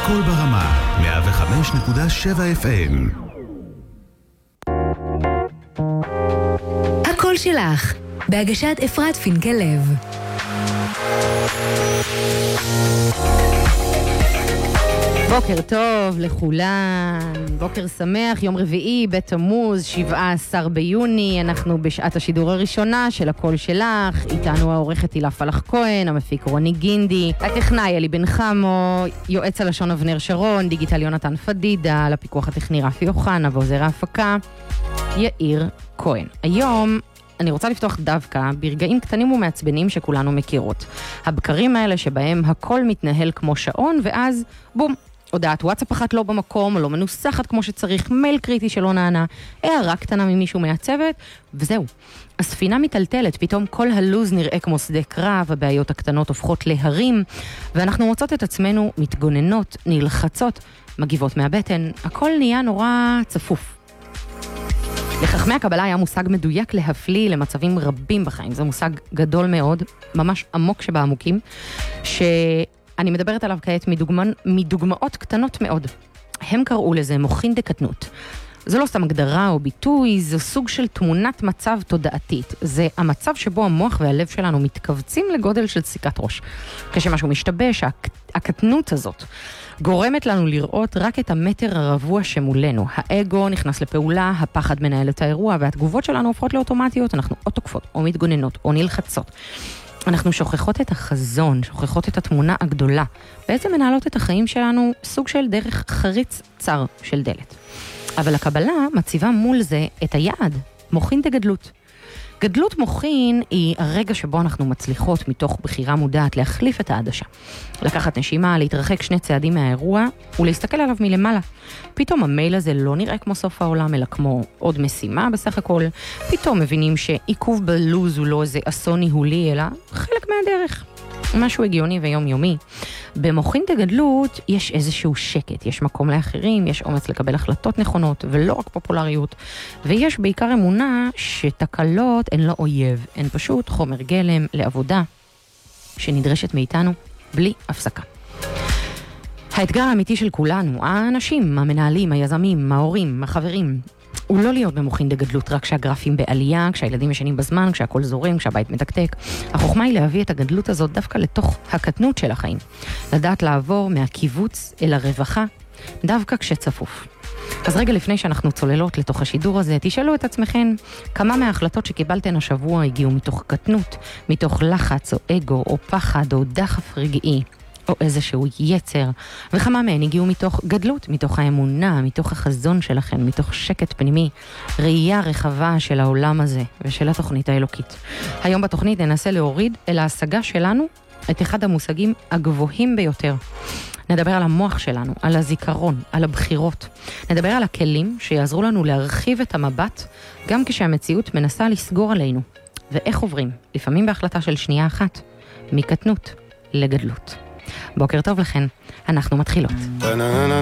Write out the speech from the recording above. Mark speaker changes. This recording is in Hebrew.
Speaker 1: הכל ברמה, 105.7 FM.
Speaker 2: הכל שלך, בהגשת אפרת פינקלב. בוקר טוב לכולן, בוקר שמח, יום רביעי, בית תמוז, 17 ביוני, אנחנו בשעת השידור הראשונה של הכל שלך, איתנו העורכת הילה פלח כהן, המפיק רוני גינדי, הטכנאי אלי בן חמו, יועץ הלשון אבנר שרון, דיגיטל יונתן פדידה, לפיקוח הטכני רפי יוחנה ועוזר ההפקה יאיר כהן. היום אני רוצה לפתוח דווקא ברגעים קטנים ומעצבנים שכולנו מכירות. הבקרים האלה שבהם הכל מתנהל כמו שעון ואז בום, הודעת וואטסאפ אחת לא במקום, לא מנוסחת כמו שצריך, מייל קריטי שלא נענה, הערה קטנה ממישהו מהצוות, וזהו. הספינה מטלטלת, פתאום כל הלוז נראה כמו שדה קרב, הבעיות הקטנות הופכות להרים, ואנחנו מוצאות את עצמנו מתגוננות, נלחצות, מגיבות מהבטן, הכל נהיה נורא צפוף. לחכמי הקבלה היה מושג מדויק להפליא למצבים רבים בחיים, זה מושג גדול מאוד, ממש עמוק שבעמוקים, אני מדברת עליו כעת מדוגמאות קטנות מאוד. הם קראו לזה מוחין דקטנות. זו לא סתם הגדרה או ביטוי, זו סוג של תמונת מצב תודעתית. זה המצב שבו המוח והלב שלנו מתכווצים לגודל של סיכת ראש. כשמשהו משתבש, הקטנות הזאת גורמת לנו לראות רק את המטר הרבוע שמולנו. האגו נכנס לפעולה, הפחד מנהל את האירוע, והתגובות שלנו הופכות לאוטומטיות. אנחנו או תוקפות, או מתגוננות, או נלחצות. אנחנו שוכחות את החזון, שוכחות את התמונה הגדולה. בעצם מנהלות את החיים שלנו סוג של דרך חריץ צר של דלת. אבל הקבלה מציבה מול זה את היעד, מוחין דגדלות. גדלות מוחין היא הרגע שבו אנחנו מצליחות מתוך בחירה מודעת להחליף את העדשה. לקחת נשימה, להתרחק 2 צעדים מהאירוע ולהסתכל עליו מלמעלה. פתאום המייל הזה לא נראה כמו סוף העולם, אלא כמו עוד משימה בסך הכל. פתאום מבינים שעיכוב בלוז הוא לא איזה אסון ניהולי, אלא חלק מהדרך. משהו הגיוני ויומיומי. במוחין דגדלות יש איזשהו שקט, יש מקום לאחרים, יש אומץ לקבל החלטות נכונות ולא רק פופולריות, ויש בעיקר אמונה שתקלות הן לא אויב, הן פשוט חומר גלם לעבודה שנדרשת מאיתנו בלי הפסקה. האתגר האמיתי של כולנו, האנשים, המנהלים, היזמים, ההורים, החברים, הוא לא להיות במוחין דגדלות רק כשהגרפים בעלייה, כשהילדים ישנים בזמן, כשהכל זורם, כשהבית מתקתק. החוכמה היא להביא את הגדלות הזאת דווקא לתוך הקטנות של החיים. לדעת לעבור מהקיבוץ אל הרווחה, דווקא כשצפוף. אז רגע לפני שאנחנו צוללות לתוך השידור הזה, תשאלו את עצמכם כמה מההחלטות שקיבלתן השבוע הגיעו מתוך קטנות, מתוך לחץ או אגו או פחד או דחף רגעי. או איזשהו יצר, וכמה מהן הגיעו מתוך גדלות, מתוך האמונה, מתוך החזון שלכם, מתוך שקט פנימי, ראייה רחבה של העולם הזה ושל התוכנית האלוקית. היום בתוכנית ננסה להוריד אל ההשגה שלנו את אחד המושגים הגבוהים ביותר. נדבר על המוח שלנו, על הזיכרון, על הבחירות. נדבר על הכלים שיעזרו לנו להרחיב את המבט, גם כשהמציאות מנסה לסגור עלינו. ואיך עוברים, לפעמים בהחלטה של שנייה אחת, מקטנות לגדלות. בוקר טוב לכן, אנחנו מתחילות.